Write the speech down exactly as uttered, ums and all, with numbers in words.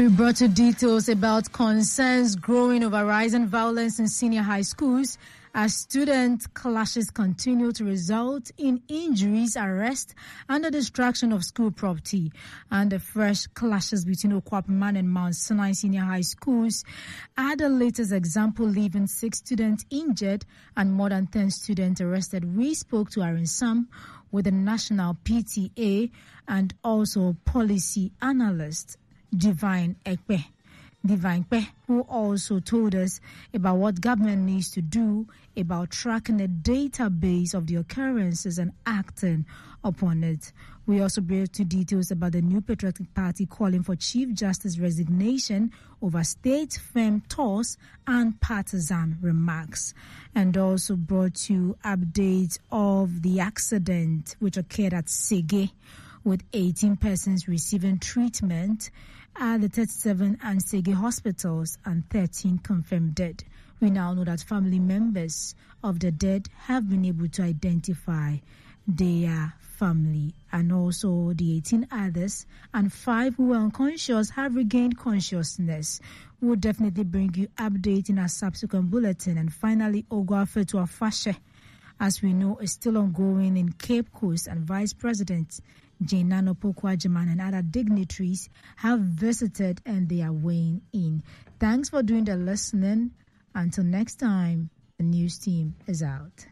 We brought you details about concerns growing over rising violence in senior high schools as student clashes continue to result in injuries, arrest, and the destruction of school property. And the fresh clashes between Okwapiman and Mount Sinai Senior High Schools are the latest example, leaving six students injured and more than ten students arrested. We spoke to Aaron Sam with the National P T A and also policy analyst Divine Ekpe. Divine Ekpe, who also told us about what government needs to do about tracking a database of the occurrences and acting upon it. We also brought you details about the New Patriotic Party calling for Chief Justice resignation over state firm toss and partisan remarks. And also brought you updates of the accident which occurred at Sege, with eighteen persons receiving treatment at the thirty-seven and Sege hospitals and thirteen confirmed dead. We now know that family members of the dead have been able to identify their family, and also the eighteen others and five who were unconscious have regained consciousness. We'll definitely bring you update in our subsequent bulletin. And finally, Ogwafe to Afashe, as we know, is still ongoing in Cape Coast, and Vice President Jane Nano Pokuajiman and other dignitaries have visited and they are weighing in. Thanks for doing the listening. Until next time, the news team is out.